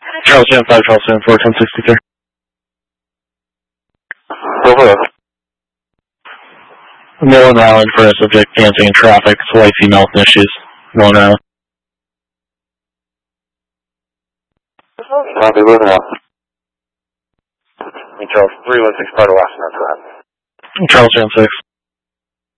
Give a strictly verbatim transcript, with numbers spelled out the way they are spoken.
Charles Sam five, Charles Sam four, ten sixty-three. Over. Millen Island for a subject dancing in traffic, wifey mouth issues. Millen Island. Copy, moving out. Charles three one six, part of Washington. Charles Sam six.